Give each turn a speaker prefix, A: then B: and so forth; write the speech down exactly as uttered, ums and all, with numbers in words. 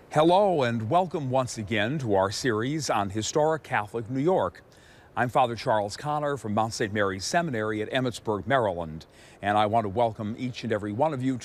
A: Hello and welcome once again to our series on historic Catholic New York. I'm Father Charles Connor from Mount Saint Mary's Seminary at Emmitsburg, Maryland, and I want to welcome each and every one of you